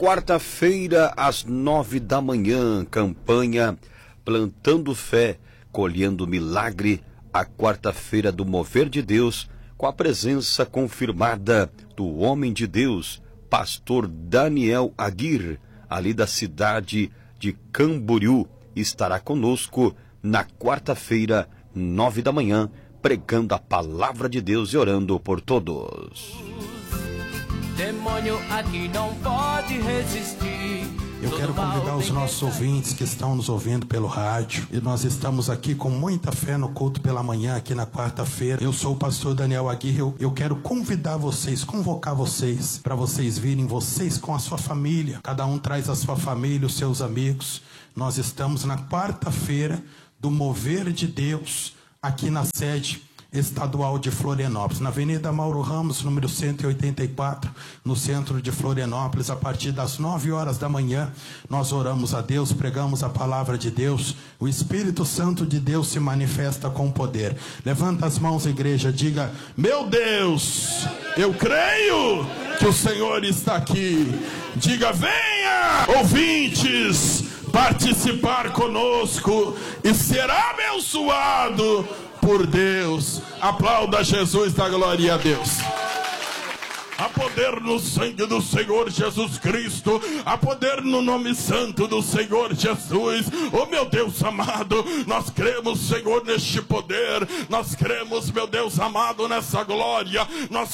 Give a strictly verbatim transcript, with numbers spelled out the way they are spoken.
quarta-feira, às nove da manhã, campanha Plantando Fé, Colhendo Milagre, a quarta-feira do Mover de Deus, com a presença confirmada do homem de Deus, pastor Daniel Aguirre, ali da cidade de Camboriú, estará conosco na quarta-feira, nove da manhã, pregando a palavra de Deus e orando por todos. Demônio aqui não pode resistir. Eu quero convidar os nossos ouvintes que estão nos ouvindo pelo rádio. E nós estamos aqui com muita fé no culto pela manhã, aqui na quarta-feira. Eu sou o pastor Daniel Aguirre. Eu, eu quero convidar vocês, convocar vocês, para vocês virem, vocês com a sua família. Cada um traz a sua família, os seus amigos. Nós estamos na quarta-feira do Mover de Deus, aqui na sede estadual de Florianópolis, na Avenida Mauro Ramos, número cento e oitenta e quatro, no centro de Florianópolis. A partir das nove horas da manhã, nós oramos a Deus, pregamos a palavra de Deus, o Espírito Santo de Deus se manifesta com poder. Levanta as mãos, igreja, diga: meu Deus, eu creio que o Senhor está aqui. Diga: venha, ouvintes, participar conosco e ser abençoado por Deus. Aplauda Jesus, da glória a Deus. Há poder no sangue do Senhor Jesus Cristo, há poder no nome santo do Senhor Jesus. Oh, meu Deus amado, nós cremos, Senhor, neste poder, nós cremos, meu Deus amado, nessa glória, nós